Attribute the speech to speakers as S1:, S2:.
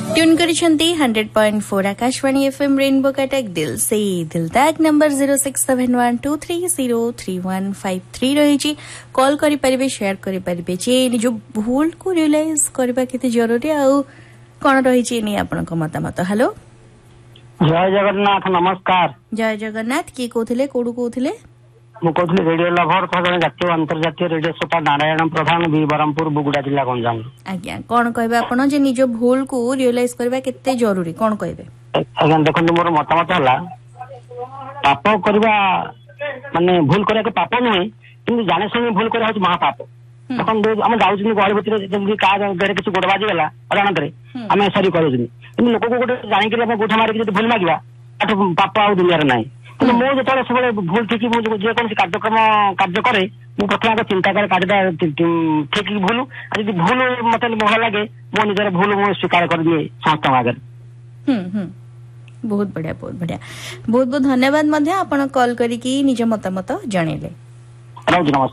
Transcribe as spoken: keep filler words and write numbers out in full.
S1: Tune करिसेंती hundred point four Akashvani FM rainbow Cuttack दिल से दिल तक number zero six seven one two three zero three one five three रही call करि परिबे शेयर करि परिबे जे निज भूल को रियलाइज करबा केते जरूरी आ कोन रही छि नि आपन को मतामत। हेलो
S2: जय जगन्नाथ नमस्कार।
S1: जय जगन्नाथ की कहथिले कोडू कहथिले
S2: मु कहथिले रेडियो लभर जन जातीय अंतर्जातीय रेडियो श्रोता नारायण प्रधान भी बरहमपुर बुगुडा जिला गंजाम।
S1: आज्ञा कोन कहबे आपन जे निज भूल को रियलाइज करबा केते जरूरी कोन कहबे?
S2: आज्ञा देखंतु मोर मतामत हला पाप करबा माने भूल करिया के पाप नहीं किंतु जाने सुनी भूल करिया हो महापाप। अपन हम जाउछनी गहल भितर जेमि का गरे किछ गोड़ बाजी गला अराणत रे हम सरी करूछनी किंतु लोक को गोटे जानि के हम गोठा मारि के भूल मागिबा पाप आ दुनिया रे नाही। କିନ୍ତୁ ମୁଁ ଯେତେବେଳେ ସବୁବେଳେ ଭୁଲ ଠିକ ମୁଁ ଯେକୌଣସି କାର୍ଯ୍ୟକ୍ରମ କାର୍ଯ୍ୟ କରେ ମୁଁ ପ୍ରଥମେ ଆଗ ଚିନ୍ତା କରେ କାର୍ଯ୍ୟଟା ଠିକ କି ଭୁଲ ଆଉ ଯଦି ଭୁଲ ମତେ ଭଲ ଲାଗେ ମୋ ନିଜର ଭୁଲ ମୁଁ ସ୍ୱୀକାର କରିଦିଏ ସମସ୍ତଙ୍କ ଆଗରେ।
S1: ବହୁତ ବଢିଆ ବହୁତ ବଢିଆ ବହୁତ ବହୁତ ଧନ୍ୟବାଦ ମଧ୍ୟ ଆପଣ କଲ୍ କରିକି ନିଜ ମତାମତ ଜଣେଇଲେ।
S2: ରହୁଛି ନମସ୍କାର।